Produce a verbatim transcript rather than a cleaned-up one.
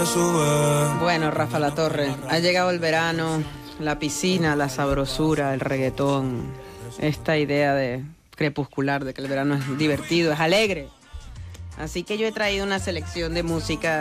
Bueno, Rafa La Torre, ha llegado el verano, la piscina, la sabrosura, el reggaetón, esta idea de crepuscular de que el verano es divertido, es alegre. Así que yo he traído una selección de música